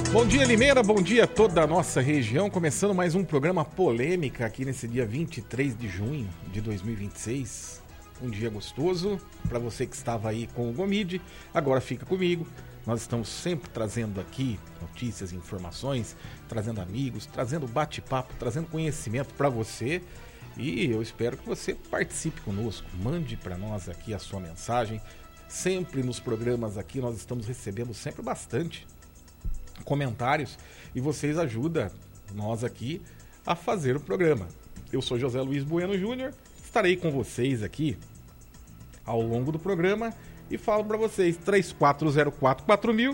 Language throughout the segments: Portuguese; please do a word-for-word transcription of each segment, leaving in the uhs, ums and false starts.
Bom dia, Limeira, bom dia a toda a nossa região, começando mais um programa polêmica aqui nesse dia vinte e três de junho de dois mil e vinte e seis. Um dia gostoso para você que estava aí com o Gomide, agora fica comigo. Nós estamos sempre trazendo aqui notícias, informações, trazendo amigos, trazendo bate-papo, trazendo conhecimento para você. E eu espero que você participe conosco, mande para nós aqui a sua mensagem. Sempre nos programas aqui nós estamos recebendo sempre bastante comentários e vocês ajudam nós aqui a fazer o programa. Eu sou José Luiz Bueno Júnior, estarei com vocês aqui ao longo do programa e falo para vocês, três quatro zero quatro quatro mil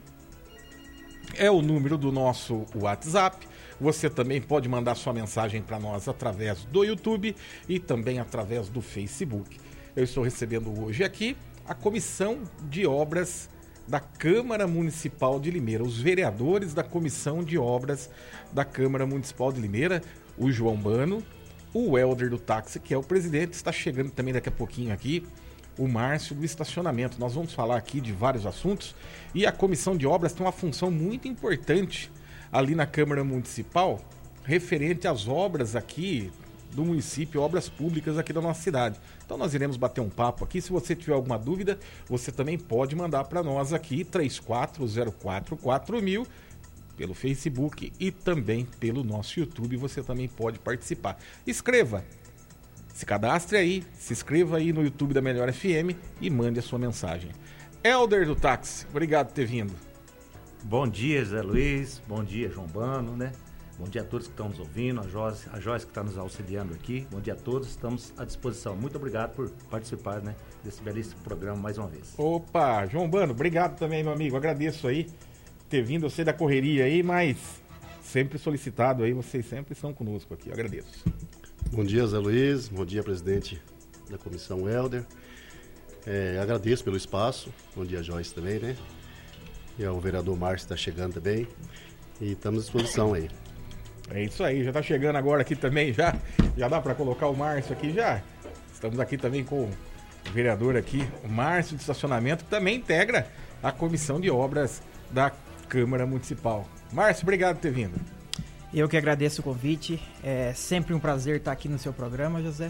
é o número do nosso WhatsApp. Você também pode mandar sua mensagem para nós através do YouTube e também através do Facebook. Eu estou recebendo hoje aqui a Comissão de Obras da Câmara Municipal de Limeira, os vereadores da Comissão de Obras da Câmara Municipal de Limeira, o João Bano, o Helder do Táxi, que é o presidente, está chegando também daqui a pouquinho aqui, o Márcio do Estacionamento. Nós vamos falar aqui de vários assuntos e a Comissão de Obras tem uma função muito importante ali na Câmara Municipal, referente às obras aqui do município, obras públicas aqui da nossa cidade. Então nós iremos bater um papo aqui. Se você tiver alguma dúvida, você também pode mandar para nós aqui, três quatro zero quatro quatro mil, pelo Facebook e também pelo nosso YouTube. Você também pode participar. Escreva, se cadastre aí, se inscreva aí no YouTube da Melhor F M e mande a sua mensagem. Helder do Táxi, obrigado por ter vindo. Bom dia, Zé Luiz, bom dia, João Bano, né? Bom dia a todos que estão nos ouvindo, a Joyce, a Joyce que está nos auxiliando aqui. Bom dia a todos, estamos à disposição. Muito obrigado por participar, né, desse belíssimo programa mais uma vez. Opa, João Bano, obrigado também, meu amigo. Agradeço aí ter vindo, eu sei da correria aí, mas sempre solicitado aí, vocês sempre estão conosco aqui. Eu agradeço. Bom dia, Zé Luiz. Bom dia, presidente da comissão Helder. É, agradeço pelo espaço. Bom dia, Joyce também, né? E o vereador Márcio está chegando também. E estamos à disposição aí. É isso aí, já está chegando agora aqui também, já, já dá para colocar o Márcio aqui já. Estamos aqui também com o vereador aqui, o Márcio de Estacionamento, que também integra a Comissão de Obras da Câmara Municipal. Márcio, obrigado por ter vindo. Eu que agradeço o convite, é sempre um prazer estar aqui no seu programa, José.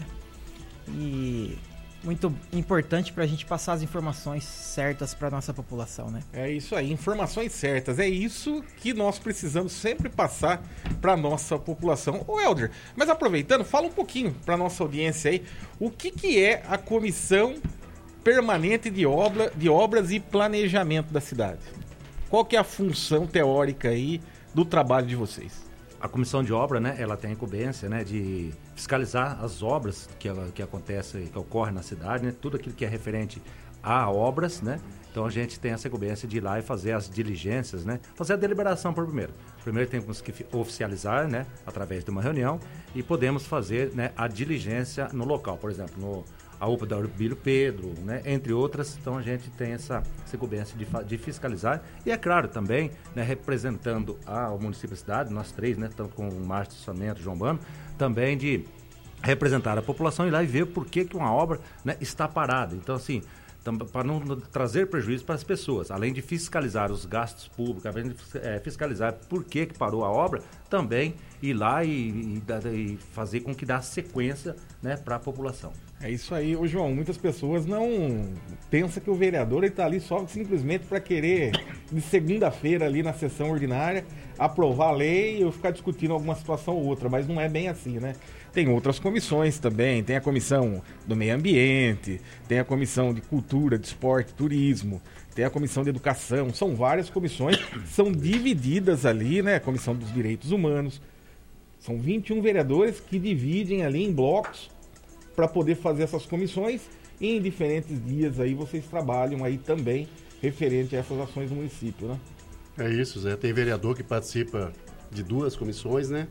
E muito importante para a gente passar as informações certas para a nossa população, né? É isso aí, informações certas. É isso que nós precisamos sempre passar para a nossa população. Ô Helder, mas aproveitando, fala um pouquinho para a nossa audiência aí, o que, que é a Comissão Permanente de, Obra, de Obras e Planejamento da cidade? Qual que é a função teórica aí do trabalho de vocês? A comissão de obra, né, ela tem a incumbência, né, de fiscalizar as obras que, que acontecem, que ocorrem na cidade, né, tudo aquilo que é referente a obras, né. Então a gente tem essa incumbência de ir lá e fazer as diligências, né, fazer a deliberação por primeiro. Primeiro temos que oficializar, né, através de uma reunião e podemos fazer, né, a diligência no local, por exemplo, no a U P A da Urbílio Pedro, né, entre outras. Então a gente tem essa, essa incumbência de, de fiscalizar e, é claro, também, né, representando a, o município e a cidade, nós três, né, tanto com o Márcio do Estacionamento, João Bano, também de representar a população e ir lá e ver por que, que uma obra, né, está parada. Então, assim, para não trazer prejuízo para as pessoas, além de fiscalizar os gastos públicos, além de é, fiscalizar por que, que parou a obra, também ir lá e, e, e fazer com que dê sequência, né, para a população. É isso aí, ô João, muitas pessoas não pensam que o vereador está ali só simplesmente para querer, de segunda-feira ali na sessão ordinária, aprovar a lei e eu ficar discutindo alguma situação ou outra, mas não é bem assim, né? Tem outras comissões também, tem a comissão do meio ambiente, tem a comissão de cultura, de esporte, turismo, tem a comissão de educação, são várias comissões, são divididas ali, né? A comissão dos direitos humanos, são vinte e um vereadores que dividem ali em blocos para poder fazer essas comissões e em diferentes dias aí vocês trabalham aí também referente a essas ações do município, né? É isso, Zé. Tem vereador que participa de duas comissões, né?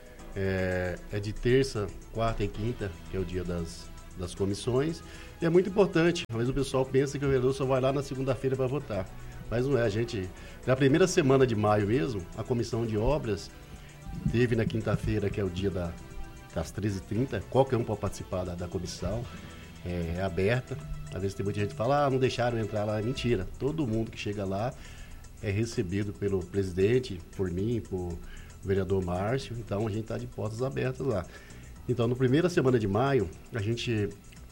É, é de terça, quarta e quinta, que é o dia das, das comissões. E é muito importante. Às vezes o pessoal pensa que o vereador só vai lá na segunda-feira para votar. Mas não é, a gente... Na primeira semana de maio mesmo, a comissão de obras teve na quinta-feira, que é o dia da... às treze e trinta, qualquer um pode participar da, da comissão, é, é aberta. Às vezes tem muita gente que fala, ah, não deixaram entrar lá. É mentira, todo mundo que chega lá é recebido pelo presidente, por mim, por vereador Márcio, então a gente está de portas abertas lá. Então, na primeira semana de maio, a gente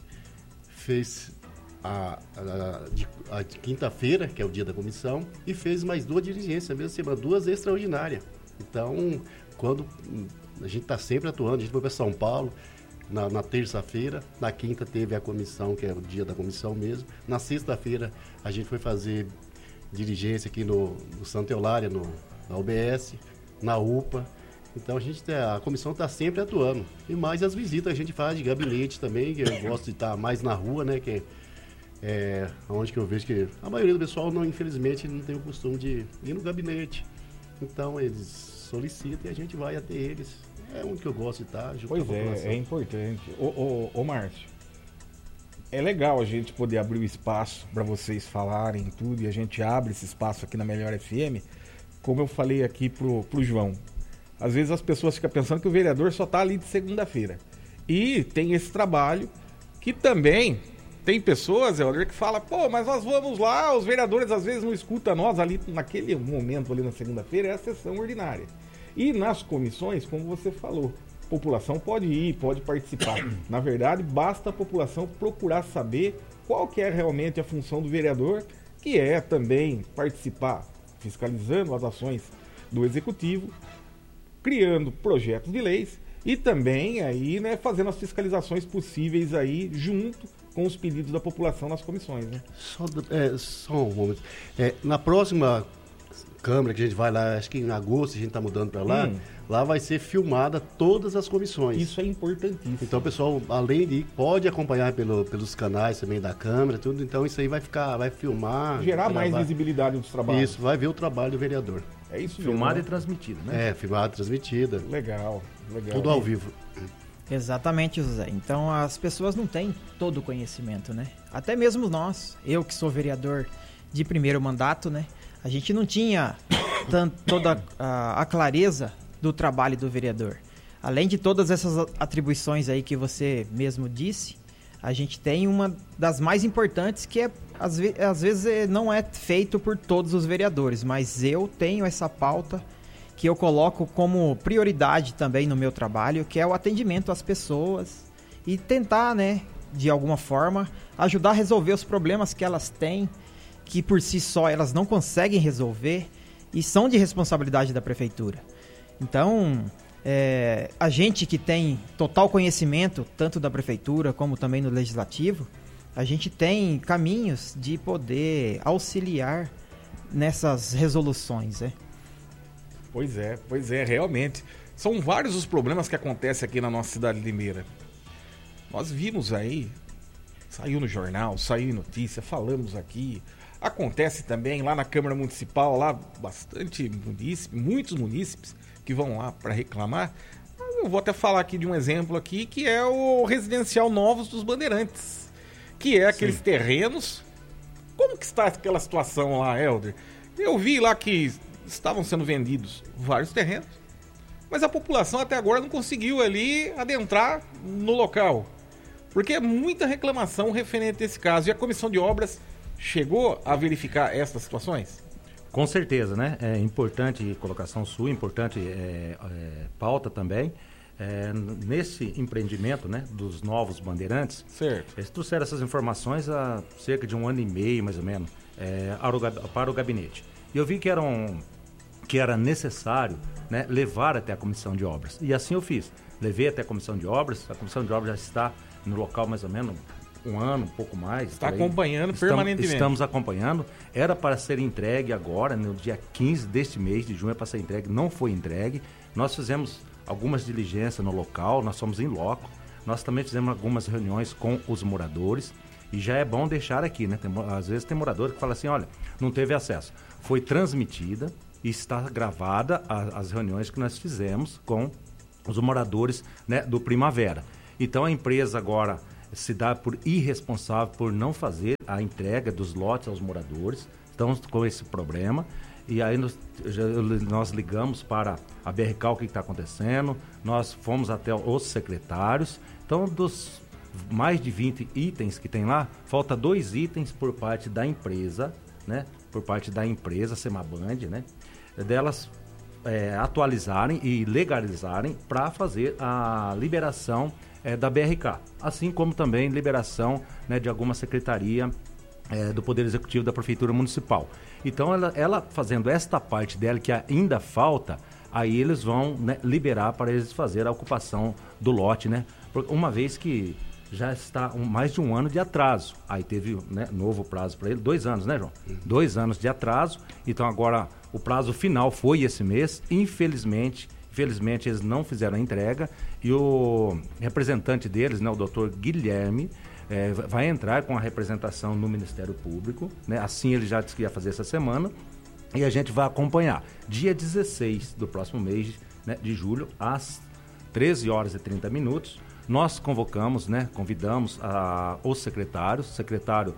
fez a, a, a, a quinta-feira, que é o dia da comissão, e fez mais duas diligências, a mesma semana, duas extraordinárias. Então, quando a gente está sempre atuando, a gente foi para São Paulo, na, na terça-feira, na quinta teve a comissão, que é o dia da comissão mesmo, na sexta-feira a gente foi fazer diligência aqui no, no Santa Eulária, no, na U B S, na U P A. Então a gente tá, a comissão está sempre atuando. E mais as visitas a gente faz de gabinete também, que eu gosto de estar mais na rua, né? Que é onde que eu vejo que a maioria do pessoal, não, infelizmente, não tem o costume de ir no gabinete. Então eles solicitam e a gente vai até eles. É onde que eu gosto de estar, junto pois com a população. É, é importante. Ô, ô, ô Márcio, é legal a gente poder abrir o espaço para vocês falarem tudo, e a gente abre esse espaço aqui na Melhor F M, como eu falei aqui pro, pro João. Às vezes as pessoas ficam pensando que o vereador só está ali de segunda-feira. E tem esse trabalho que também tem pessoas, Helder, que falam, pô, mas nós vamos lá, os vereadores às vezes não escutam nós ali naquele momento ali na segunda-feira, é a sessão ordinária. E nas comissões, como você falou, a população pode ir, pode participar. Na verdade, basta a população procurar saber qual que é realmente a função do vereador, que é também participar, fiscalizando as ações do executivo, criando projetos de leis e também aí, né, fazendo as fiscalizações possíveis aí junto com os pedidos da população nas comissões, né? Só, é, só um momento. É, na próxima Câmara que a gente vai lá, acho que em agosto a gente está mudando para lá, hum. lá vai ser filmada todas as comissões. Isso é importantíssimo. Então o pessoal, além de ir, pode acompanhar pelo, pelos canais também da Câmara, tudo, então isso aí vai ficar, vai filmar. Gerar mais vai, visibilidade dos trabalhos. Isso, vai ver o trabalho do vereador. É isso filmada mesmo, e transmitida, né? É, filmada e transmitida. Legal, legal. Tudo ao vivo. Exatamente, José. Então as pessoas não têm todo o conhecimento, né? Até mesmo nós, eu que sou vereador de primeiro mandato, né? A gente não tinha tanto, toda a, a clareza do trabalho do vereador. Além de todas essas atribuições aí que você mesmo disse, a gente tem uma das mais importantes que é, às, ve- às vezes não é feito por todos os vereadores, mas eu tenho essa pauta que eu coloco como prioridade também no meu trabalho, que é o atendimento às pessoas e tentar, né, de alguma forma, ajudar a resolver os problemas que elas têm, que por si só elas não conseguem resolver e são de responsabilidade da prefeitura. Então, é, a gente que tem total conhecimento, tanto da prefeitura como também no legislativo, a gente tem caminhos de poder auxiliar nessas resoluções, né? Pois é, pois é, realmente. São vários os problemas que acontecem aqui na nossa cidade de Limeira. Nós vimos aí, saiu no jornal, saiu em notícia, falamos aqui. Acontece também lá na Câmara Municipal, lá bastante munícipes, muitos munícipes que vão lá para reclamar. Eu vou até falar aqui de um exemplo aqui, que é o Residencial Novos dos Bandeirantes, que é aqueles Sim. terrenos. Como que está aquela situação lá, Helder? Eu vi lá que estavam sendo vendidos vários terrenos, mas a população até agora não conseguiu ali adentrar no local, porque é muita reclamação referente a esse caso. E a Comissão de Obras chegou a verificar essas situações? Com certeza, né? É importante colocação sua, importante é, é, pauta também. É, nesse empreendimento, né, dos novos bandeirantes, certo. Eles trouxeram essas informações há cerca de um ano e meio, mais ou menos, é, para o gabinete. E eu vi que era, um, que era necessário, né, levar até a Comissão de Obras. E assim eu fiz. Levei até a Comissão de Obras. A Comissão de Obras já está no local mais ou menos um ano, um pouco mais. Está acompanhando estamos, permanentemente. Estamos acompanhando. Era para ser entregue agora, no dia quinze deste mês de junho, é para ser entregue. Não foi entregue. Nós fizemos algumas diligências no local, nós fomos em loco. Nós também fizemos algumas reuniões com os moradores. E já é bom deixar aqui, né? Tem, às vezes tem morador que fala assim, olha, não teve acesso. Foi transmitida e está gravada a, as reuniões que nós fizemos com os moradores, né, do Primavera. Então a empresa agora se dá por irresponsável por não fazer a entrega dos lotes aos moradores. Estamos com esse problema. E aí nós, já, nós ligamos para a B R C A, o que está acontecendo. Nós fomos até os secretários. Então, dos mais de vinte itens que tem lá, falta dois itens por parte da empresa, né? por parte da empresa Semaband, né? Delas é, atualizarem e legalizarem para fazer a liberação é, da B R K, assim como também liberação, né, de alguma secretaria é, do Poder Executivo da Prefeitura Municipal. Então, ela, ela fazendo esta parte dela que ainda falta, aí eles vão, né, liberar para eles fazer a ocupação do lote, né? Uma vez que já está um, mais de um ano de atraso. Aí teve, né, novo prazo para ele, dois anos, né, João? Uhum. Dois anos de atraso. Então agora o prazo final foi esse mês. Infelizmente, infelizmente eles não fizeram a entrega e o representante deles, né, o doutor Guilherme, é, vai entrar com a representação no Ministério Público, né? Assim ele já disse que ia fazer essa semana. E a gente vai acompanhar. Dia dezesseis do próximo mês, né, de julho, às treze horas e trinta minutos, nós convocamos, né, convidamos a, os secretários, o secretário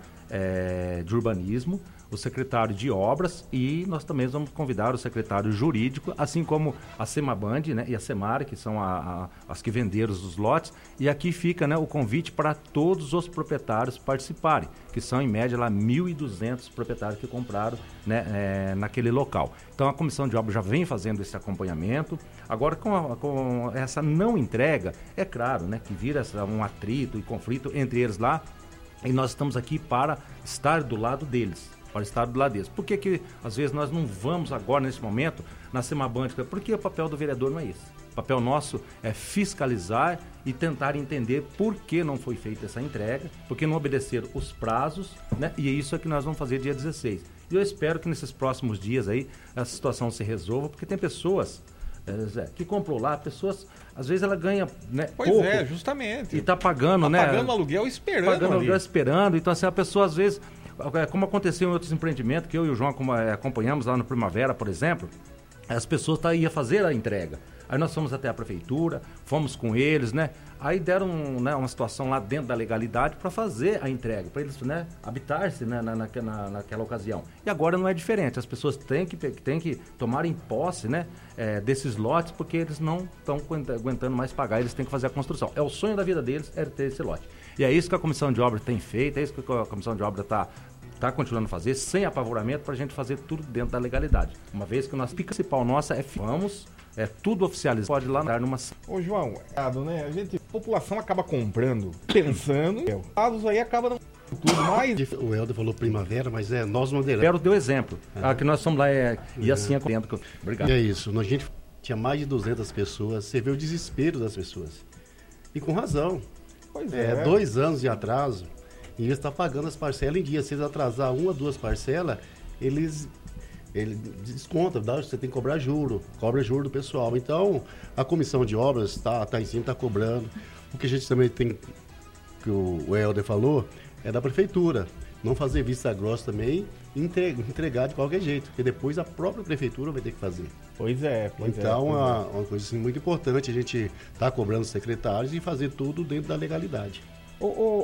é, de urbanismo, o secretário de obras e nós também vamos convidar o secretário jurídico, assim como a Semaband, né, e a Semar, que são a, a, as que venderam os lotes. E aqui fica, né, o convite para todos os proprietários participarem, que são em média lá mil e duzentos proprietários que compraram, né, é, naquele local. Então a comissão de obras já vem fazendo esse acompanhamento. Agora com, a, com essa não entrega, é claro, né, que vira um atrito e conflito entre eles lá, e nós estamos aqui para estar do lado deles. Para estar do lado deles. Por que que, às vezes, nós não vamos agora, nesse momento, na Semaband? Porque o papel do vereador não é esse. O papel nosso é fiscalizar e tentar entender por que não foi feita essa entrega, porque não obedeceram os prazos, né? E é isso que nós vamos fazer dia dezesseis. E eu espero que nesses próximos dias aí, a situação se resolva, porque tem pessoas... É, que comprou lá, pessoas, às vezes ela ganha, né, pois pouco, é, justamente. E está pagando, tá né? pagando aluguel esperando. Pagando ali. aluguel esperando. Então, assim, a pessoa às vezes, como aconteceu em outros empreendimentos, que eu e o João como, é, acompanhamos lá no Primavera, por exemplo, as pessoas tá, iam fazer a entrega. Aí nós fomos até a prefeitura, fomos com eles, né? Aí deram, né, uma situação lá dentro da legalidade para fazer a entrega, para eles, né, habitar-se, né, na, na, na, naquela ocasião. E agora não é diferente, as pessoas têm que, têm que tomarem posse, né, é, desses lotes, porque eles não estão aguentando mais pagar, eles têm que fazer a construção. É o sonho da vida deles, é ter esse lote. E é isso que a Comissão de Obras tem feito, é isso que a Comissão de Obras está... está continuando a fazer, sem apavoramento, para a gente fazer tudo dentro da legalidade. Uma vez que o nosso principal nossa é vamos, é tudo oficializado, pode ir lá dar numa... Ô João, errado, né? A gente, a população acaba comprando, pensando, os casos aí acabam não tudo mais. O Helder falou Primavera, mas é nós moderamos. Quero deu exemplo, uhum. ah, que nós somos lá, é, e assim é que eu... Obrigado. E é isso, a gente tinha mais de duzentas pessoas, você vê o desespero das pessoas. E com razão. Pois é. é dois anos de atraso. E eles estão pagando as parcelas em dia. Se eles atrasar uma, duas parcelas, eles, eles descontam, dá, você tem que cobrar juro, cobra juro do pessoal. Então, a comissão de obras está tá em cima, está cobrando. O que a gente também tem, que o, o Helder falou, é da prefeitura. Não fazer vista grossa também e entregar, entregar de qualquer jeito, porque depois a própria prefeitura vai ter que fazer. Pois é, pois então, é. Então, é uma, uma coisa assim, muito importante, a gente tá cobrando os secretários e fazer tudo dentro da legalidade. Ô, ô,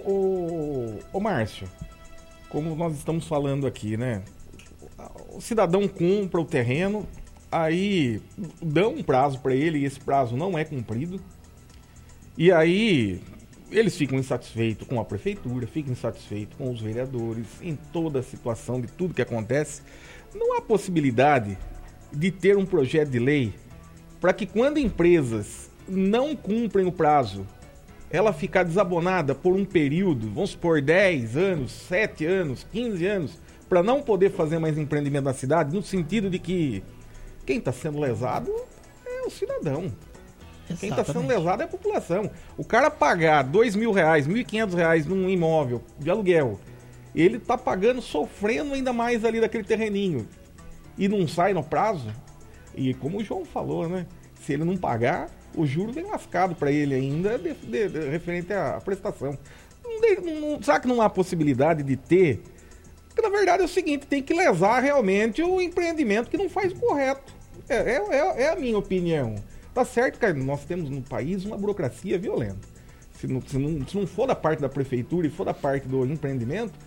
ô, ô Márcio, como nós estamos falando aqui, né? O cidadão compra o terreno, aí dão um prazo para ele e esse prazo não é cumprido. E aí eles ficam insatisfeitos com a prefeitura, ficam insatisfeitos com os vereadores, em toda a situação de tudo que acontece. Não há possibilidade de ter um projeto de lei para que quando empresas não cumprem o prazo, ela ficar desabonada por um período, vamos supor, dez anos, sete anos, quinze anos, para não poder fazer mais empreendimento na cidade, no sentido de que quem está sendo lesado é o cidadão. Exatamente. Quem está sendo lesado é a população. O cara pagar dois mil reais, mil e quinhentos reais num imóvel de aluguel, ele está pagando, sofrendo ainda mais ali daquele terreninho, e não sai no prazo, e como o João falou, né? Se ele não pagar, o juro vem lascado para ele ainda, de, de, de, referente à prestação. Não, não, será que não há possibilidade de ter? Porque na verdade é o seguinte, tem que lesar realmente o empreendimento que não faz o correto. É, é, é a minha opinião. Tá certo que nós temos no país uma burocracia violenta. Se não, se, não, se não for da parte da prefeitura e for da parte do empreendimento,